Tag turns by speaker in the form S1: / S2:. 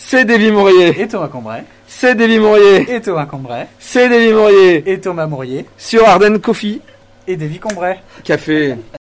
S1: c'est Davy Mourier.
S2: Et Thomas Cambrai.
S1: C'est Davy Mourier.
S2: Et Thomas Cambrai.
S1: C'est Davy Mourier.
S2: Et Thomas Mourier.
S1: Sur Ardennes Coffee.
S2: Et Davy Cambrai.
S1: Café.